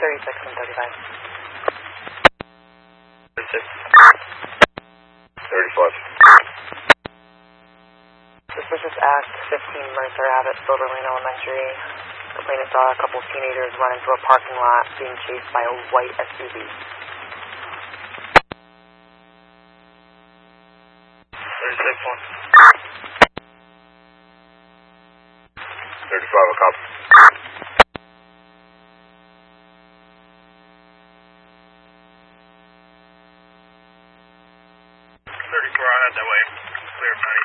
36 and 35. 36. 35. Suspicious act, 15 Mercer Ave at Silver Lane Elementary. Complainant saw a couple teenagers run into a parking lot being chased by a white SUV. 36-1. 35, a cop. 34 on it that way. Clear 90.